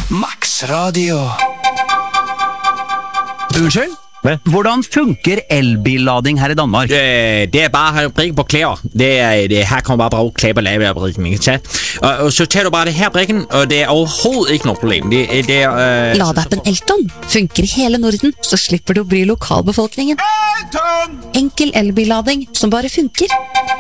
Max Radio. Unnskyld? Hvordan funker elbillading her i Danmark? Det bare at have brikken på klæder. Her kan man bare bruge klæder og lave brikken, ikke sant? Og så tager du bare det her brikken, og det overhovedet ikke noget problem. Ladeappen Elton funker i hele Norden, så slipper du å bry lokalbefolkningen. Enkel elbillading som bare funker.